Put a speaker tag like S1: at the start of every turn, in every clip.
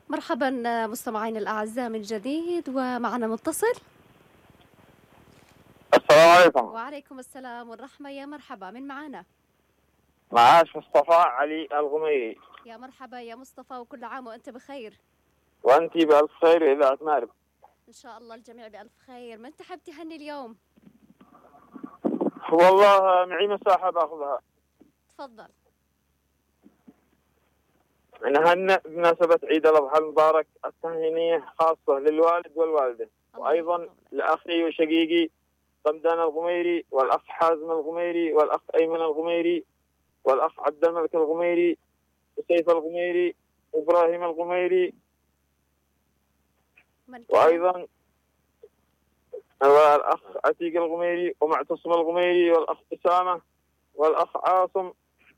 S1: مرحبا مستمعين الأعزاء من جديد، ومعنا متصل.
S2: السلام عليكم.
S1: وعليكم السلام والرحمة، يا مرحبا، من معنا؟
S2: معاش مصطفى علي الغميري.
S1: يا مرحبا يا مصطفى، وكل عام وأنت بخير.
S2: وأنتي بألف خير إذاعة مأرب.
S1: إن شاء الله الجميع بألف خير. من تحب تهني اليوم؟
S2: والله معي مساحة باخذها.
S1: تفضل.
S2: نهنئ بمناسبة عيد الأضحى المبارك التهنئة خاصة للوالد والوالدة، وأيضا لأخي وشقيقي رمضان الغميري، والأخ حازم الغميري، والأخ أيمن الغميري، والأخ عبد الملك الغميري، وسيف الغميري، وإبراهيم الغميري، وأيضا والأخ عتيق الغميري، ومعتصم الغميري، والأخ أسامة، والأخ عاصم،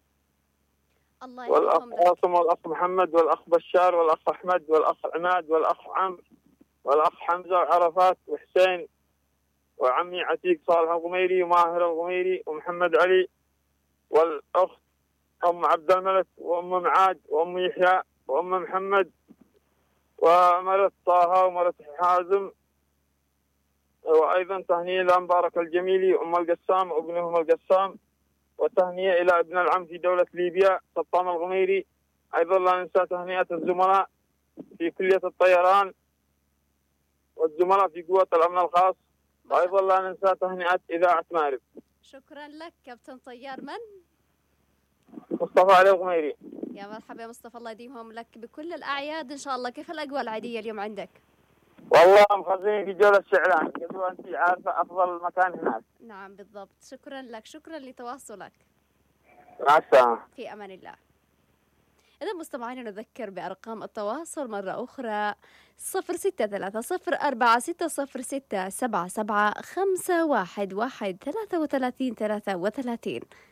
S2: والأخ عاصم، والأخ محمد، والأخ بشار، والأخ أحمد، والأخ عماد، والأخ عمرو، والأخ حمزة وعرفات وحسين، وعمي عتيق صالح الغميري، وماهر الغميري، ومحمد علي، والأخت أم عبد الملك، وأم معاد، وأم يحيى، وأم محمد، ومرت طه، ومرت حازم. وأيضا تهنئة إلى مبارك الجميلي أم القسام وابنهم القسام، وتهنئة إلى ابن العم في دولة ليبيا سطام الغميري. أيضا لا ننسى تهنئة الزملاء في كلية الطيران، والزملاء في قوة الأمن الخاص، وأيضا لا ننسى تهنئة إذاعة مأرب.
S1: شكرا لك كابتن طيار. من؟
S2: مصطفى علي الغميري.
S1: يا مرحبا يا مصطفى، الله يديمهم لك بكل الأعياد إن شاء الله. كيف الأجواء العيدية اليوم عندك؟
S2: والله مخزنين في جولة الشعلان، قدوا أنت عارفة أفضل مكان هناك.
S1: نعم بالضبط. شكرا لك، شكرا لتواصلك.
S2: مع السلامة.
S1: في أمان الله. إذا مستمعين نذكر بأرقام التواصل مرة أخرى: 063046067751 33.